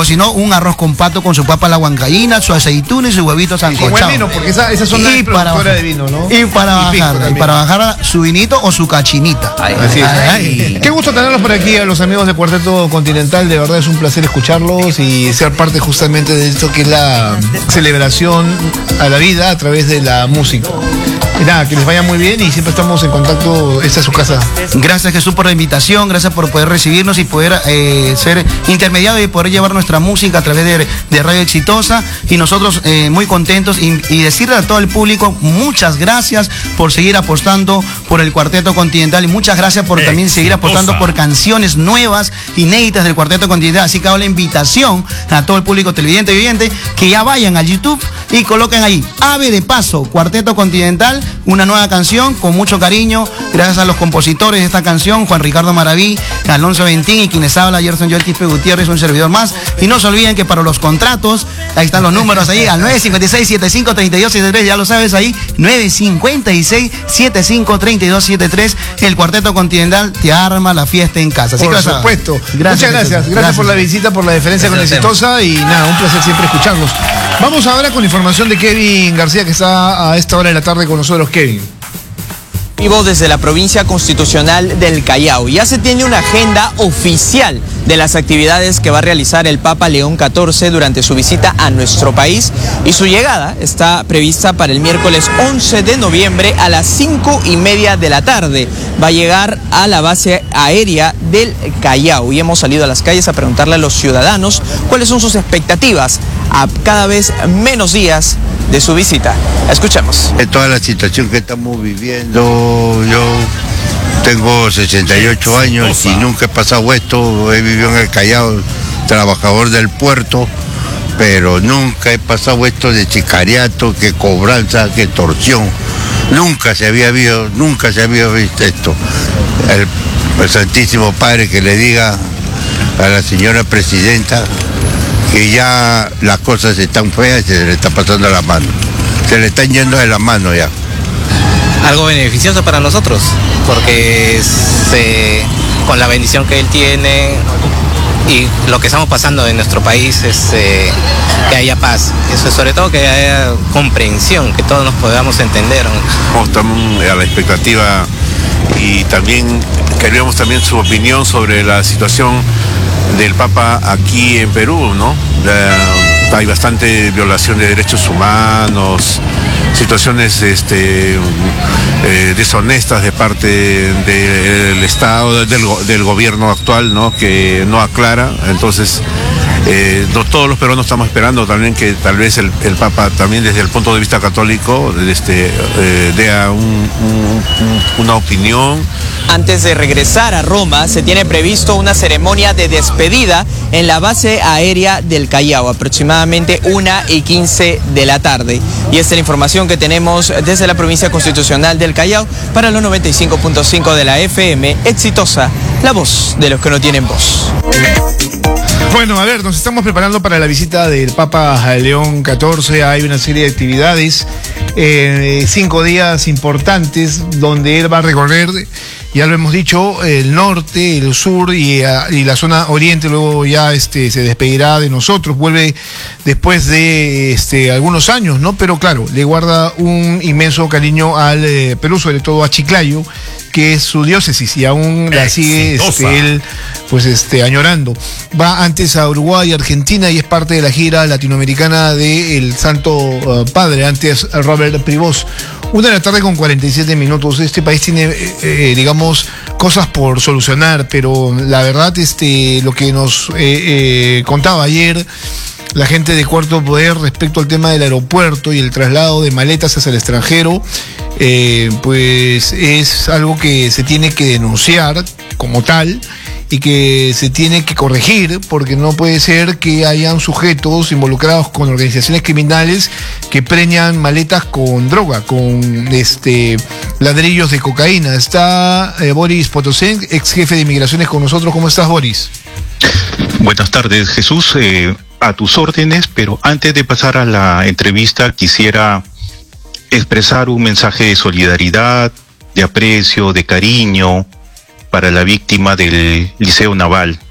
si no, un arroz con pato con su papa a la huancaína, su aceituna y su huevito sancochado. Buen vino, porque esas son las productoras de vino, ¿no? Y para bajar su vinito o su cachinita. Así es. Qué gusto tenerlos por aquí, a los amigos de Cuarteto Continental. De verdad es un placer escucharlos y ser parte justamente de esto que es la celebración a la vida a través de la música. Y nada, que les vaya muy bien y siempre estamos en contacto. Esta es su casa. Gracias, Jesús, por la invitación, gracias por poder recibirnos y poder ser intermediario y poder llevar nuestra música a través de Radio Exitosa, y nosotros muy contentos y decirle a todo el público muchas gracias por seguir apostando por el Cuarteto Continental, y muchas gracias por también seguir apostando por canciones nuevas, inéditas del Cuarteto Continental. Así que hago la invitación a todo el público televidente y oyente que ya vayan a YouTube y coloquen ahí Ave de Paso, Cuarteto Continental, una nueva canción con mucho cariño, gracias a los compositores de esta canción, Juan Ricardo Maraví, Alonso Ventín y quienes habla, Gerson Joel Quispe Gutiérrez, un servidor más. Y no se olviden que para los contratos, ahí están los números ahí, al 956-753273, ya lo sabes ahí, 956-753273, el Cuarteto Continental te arma la fiesta en casa. Así por que supuesto. Gracias, muchas gracias. Gracias por la visita, por la diferencia con Exitosa, y nada, un placer siempre escucharlos. Vamos ahora con información de Kevin García, que está a esta hora de la tarde con nosotros. Kevin. Vivo desde la provincia constitucional del Callao. Ya se tiene una agenda oficial de las actividades que va a realizar el Papa León XIV durante su visita a nuestro país, y su llegada está prevista para el miércoles 11 de noviembre a las 5:30 de la tarde. Va a llegar a la base aérea del Callao y hemos salido a las calles a preguntarle a los ciudadanos cuáles son sus expectativas a cada vez menos días de su visita. Escuchemos. De toda la situación que estamos viviendo, yo tengo 68 años y nunca he pasado esto. He vivido en el Callao, trabajador del puerto, pero nunca he pasado esto de sicariato, que cobranza, que extorsión. Nunca se había visto esto. El Santísimo Padre que le diga a la señora presidenta que ya las cosas están feas y se le está pasando la mano. Se le están yendo de la mano ya. Algo beneficioso para nosotros, porque con la bendición que él tiene y lo que estamos pasando en nuestro país, que haya paz. Eso, sobre todo que haya comprensión, que todos nos podamos entender. Estamos a la expectativa y también queríamos también su opinión sobre la situación del Papa aquí en Perú, ¿no? Hay bastante violación de derechos humanos, situaciones deshonestas de parte del Estado, del gobierno actual, ¿no? Que no aclara. Entonces, no todos los peruanos estamos esperando también que tal vez el Papa también desde el punto de vista católico dé una opinión. Antes de regresar a Roma, se tiene previsto una ceremonia de despedida en la base aérea del Callao, aproximadamente 1:15 de la tarde. Y esta es la información que tenemos desde la provincia constitucional del Callao para los 95.5 de la FM Exitosa, la voz de los que no tienen voz. Bueno, a ver, nos estamos preparando para la visita del Papa León XIV. Hay una serie de actividades, 5 días importantes donde él va a recorrer, ya lo hemos dicho, el norte, el sur y la zona oriente. Luego ya se despedirá de nosotros, vuelve después de algunos años, ¿no? Pero claro, le guarda un inmenso cariño al Perú, sobre todo a Chiclayo, que es su diócesis, y aún la sigue él añorando. Va antes a Uruguay, Argentina, y es parte de la gira latinoamericana del Santo Padre, antes Robert Privós. 1:47 Este país tiene, digamos, cosas por solucionar, pero la verdad, lo que nos contaba ayer la gente de Cuarto Poder respecto al tema del aeropuerto y el traslado de maletas hacia el extranjero, pues es algo que se tiene que denunciar como tal y que se tiene que corregir, porque no puede ser que hayan sujetos involucrados con organizaciones criminales que preñan maletas con droga, con ladrillos de cocaína. Está Boris Potosén, ex jefe de Migraciones, con nosotros. ¿Cómo estás, Boris? Buenas tardes, Jesús. A tus órdenes, pero antes de pasar a la entrevista quisiera expresar un mensaje de solidaridad, de aprecio, de cariño para la víctima del Liceo Naval.